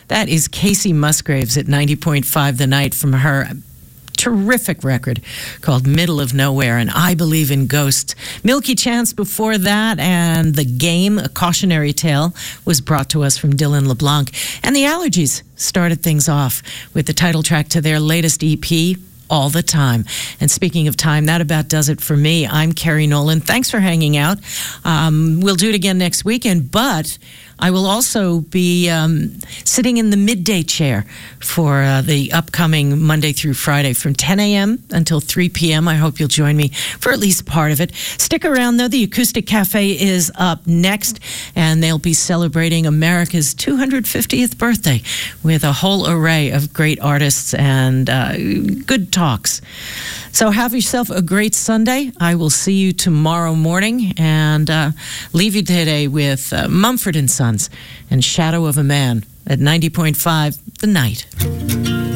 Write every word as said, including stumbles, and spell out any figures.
That is Casey Musgraves at ninety point five The Night from her terrific record called Middle of Nowhere and I Believe in Ghosts. Milky Chance before that, and The Game, A Cautionary Tale, was brought to us from Dylan LeBlanc. And the Allergies started things off with the title track to their latest E P, All the Time. And speaking of time, that about does it for me. I'm Carrie Nolan. Thanks for hanging out. Um, we'll do it again next weekend, but I will also be um, sitting in the midday chair for uh, the upcoming Monday through Friday from ten a.m. until three p.m. I hope you'll join me for at least part of it. Stick around, though. The Acoustic Cafe is up next, and they'll be celebrating America's two hundred fiftieth birthday with a whole array of great artists and uh, good talks. So have yourself a great Sunday. I will see you tomorrow morning, and uh, leave you today with uh, Mumford and Sons and Shadow of a Man at ninety point five The Night.